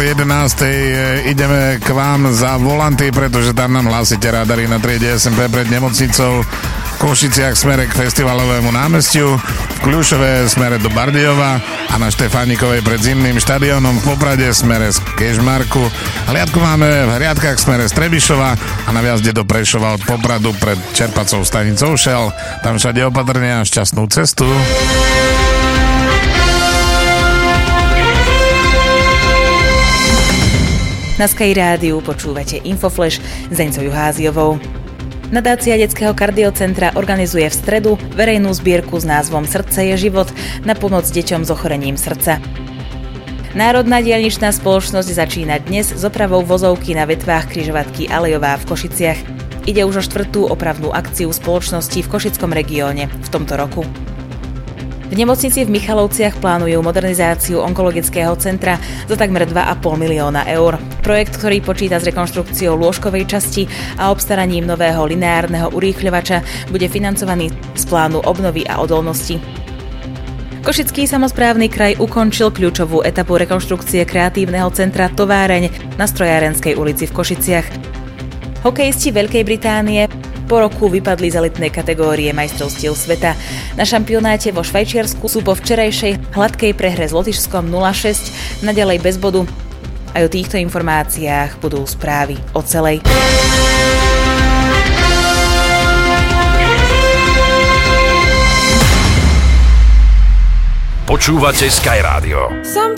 ideme k vám za volanty, pretože tam nám hlásite radary na triede SMP pred nemocnicou, v Košiciach smere k festivalovému námestiu, v Kľušove smere do Bardejova a na Štefánikovej pred zimným štadiónom, v Poprade smere z Kežmarku. Hliadku máme v Hriadkach smere z Trebišova a na viazde do Prešova od Popradu pred čerpacou stanicou Shell. Tam všade opatrne a šťastnú cestu. Na Sky Rádiu počúvate Infoflash s Deňcou Juháziovou. Nadácia Detského kardiocentra organizuje v stredu verejnú zbierku s názvom Srdce je život na pomoc deťom s ochorením srdca. Národná diaľničná spoločnosť začína dnes s opravou vozovky na vetvách križovatky Alejová v Košiciach. Ide už o 4. opravnú akciu spoločnosti v Košickom regióne v tomto roku. V nemocnici v Michalovciach plánujú modernizáciu onkologického centra za takmer 2,5 milióna eur. Projekt, ktorý počíta s rekonštrukciou lôžkovej časti a obstaraním nového lineárneho urýchľovača, bude financovaný z plánu obnovy a odolnosti. Košický samosprávny kraj ukončil kľúčovú etapu rekonštrukcie kreatívneho centra Továreň na Strojárenskej ulici v Košiciach. Hokejisti Veľkej Británie po roku vypadli z elitnej kategórie majstrovstiev sveta. Na šampionáte vo Švajčiarsku sú po včerajšej hladkej prehre s Lotyšskom 0-6 naďalej bez bodu. Aj o týchto informáciách budú správy o celej. Počúvate Sky Radio.